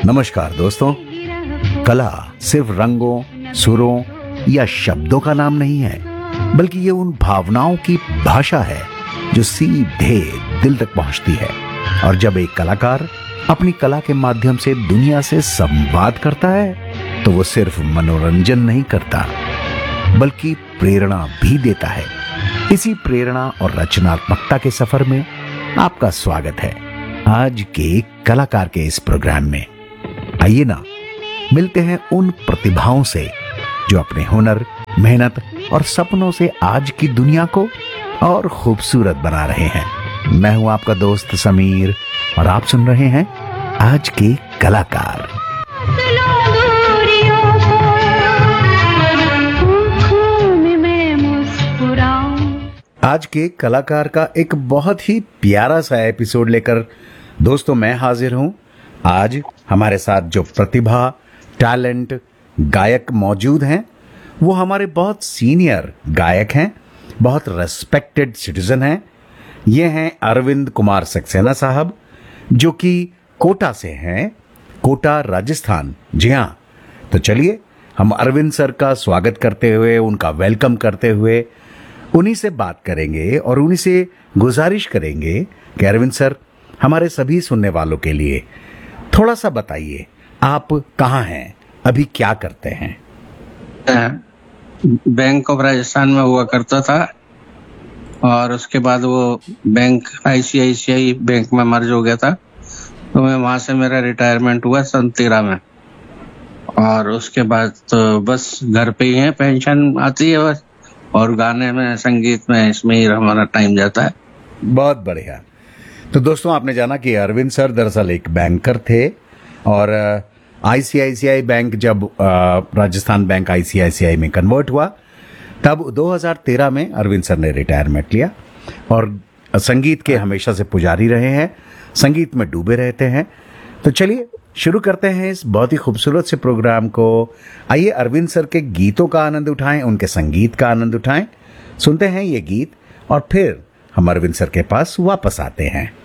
नमस्कार दोस्तों। कला सिर्फ रंगों, सुरों या शब्दों का नाम नहीं है, बल्कि ये उन भावनाओं की भाषा है जो सीधे दिल तक पहुंचती है। और जब एक कलाकार अपनी कला के माध्यम से दुनिया से संवाद करता है तो वो सिर्फ मनोरंजन नहीं करता, बल्कि प्रेरणा भी देता है। इसी प्रेरणा और रचनात्मकता के सफर में आपका स्वागत है आज के कलाकार के इस प्रोग्राम में। आइए ना, मिलते हैं उन प्रतिभाओं से जो अपने हुनर, मेहनत और सपनों से आज की दुनिया को और खूबसूरत बना रहे हैं। मैं हूं आपका दोस्त समीर और आप सुन रहे हैं आज के कलाकार। आज के कलाकार का एक बहुत ही प्यारा सा एपिसोड लेकर दोस्तों मैं हाजिर हूं। आज हमारे साथ जो प्रतिभा, टैलेंट, गायक मौजूद हैं वो हमारे बहुत सीनियर गायक हैं, बहुत रेस्पेक्टेड सिटीजन हैं। ये हैं अरविंद कुमार सक्सेना साहब, जो कि कोटा से हैं, कोटा राजस्थान। जी हाँ, तो चलिए हम अरविंद सर का स्वागत करते हुए, उनका वेलकम करते हुए उन्हीं से बात करेंगे और उन्हीं से गुजारिश करेंगे कि अरविंद सर हमारे सभी सुनने वालों के लिए थोड़ा सा बताइए, आप कहाँ हैं, अभी क्या करते हैं? बैंक ऑफ राजस्थान में हुआ करता था और उसके बाद वो बैंक आईसीआईसीआई बैंक में मर्ज हो गया था, तो मैं वहां से मेरा रिटायरमेंट हुआ सन 13 में। और उसके बाद तो बस घर पे ही है, पेंशन आती है बस, और गाने में, संगीत में, इसमें ही हमारा टाइम जाता है। बहुत बढ़िया। तो दोस्तों आपने जाना कि अरविंद सर दरअसल एक बैंकर थे और आईसीआईसीआई बैंक जब राजस्थान बैंक आईसीआईसीआई में कन्वर्ट हुआ तब 2013 में अरविंद सर ने रिटायरमेंट लिया और संगीत के हमेशा से पुजारी रहे हैं, संगीत में डूबे रहते हैं। तो चलिए शुरू करते हैं इस बहुत ही खूबसूरत से प्रोग्राम को। आइए अरविंद सर के गीतों का आनंद उठाएं, उनके संगीत का आनंद उठाएं। सुनते हैं ये गीत और फिर हम अरविंद सर के पास वापस आते हैं।